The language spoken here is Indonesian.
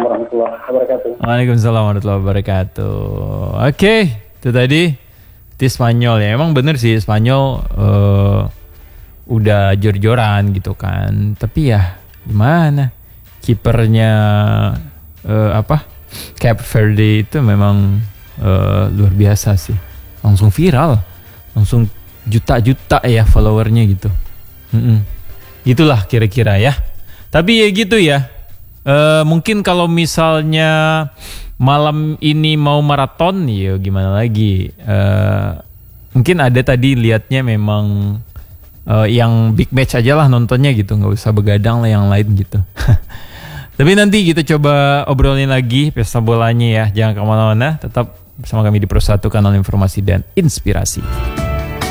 warahmatullahi wabarakatuh. Waalaikumsalam warahmatullahi wabarakatuh. Oke, itu tadi di Spanyol ya. Emang bener sih Spanyol udah jor-joran gitu kan. Tapi ya gimana? Kipernya Cape Verde itu memang luar biasa sih. Langsung viral. Langsung juta-juta ya followernya gitu. Itulah kira-kira ya. Tapi ya gitu ya. Mungkin kalau misalnya malam ini mau maraton ya gimana lagi. Mungkin ada tadi liatnya memang yang big match aja lah nontonnya gitu. Gak usah begadang lah yang lain gitu. Tapi nanti kita coba obrolin lagi pesta bolanya ya. Jangan kemana-mana. Tetap bersama kami di Pro 1 Kanal Informasi dan Inspirasi.